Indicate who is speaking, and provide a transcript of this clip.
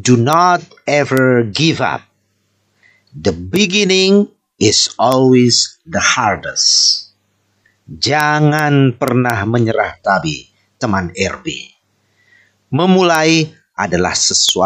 Speaker 1: Do not ever give up. The beginning is always the hardest. Jangan pernah menyerah teman RB. Memulai adalah sesuatu